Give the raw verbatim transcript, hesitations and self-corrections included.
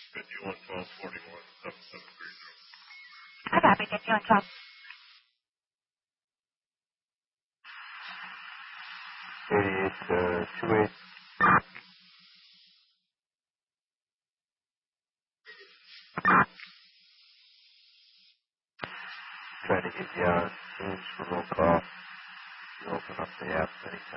Get you on twelve forty-one, seven seven three zero. I got to get you on top. eighty-eight, uh, two eight. Trying to get you on Teams for roll call. You open up the app anytime.